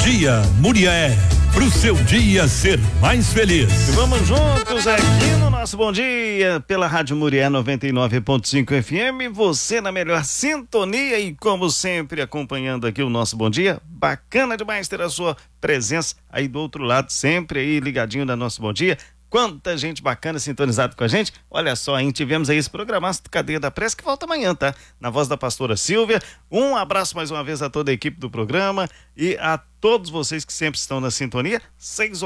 Dia Murié, pro seu dia ser mais feliz. E vamos juntos aqui no nosso Bom Dia, pela Rádio Murié 99.5 FM, você na melhor sintonia e como sempre acompanhando aqui o nosso Bom Dia. Bacana demais ter a sua presença aí do outro lado, sempre aí ligadinho no nosso Bom Dia. Quanta gente bacana sintonizada com a gente. Olha só, hein? Tivemos aí esse programaço do Cadeia da Prece que volta amanhã, tá? Na voz da pastora Silvia. Um abraço mais uma vez a toda a equipe do programa e a todos vocês que sempre estão na sintonia. 6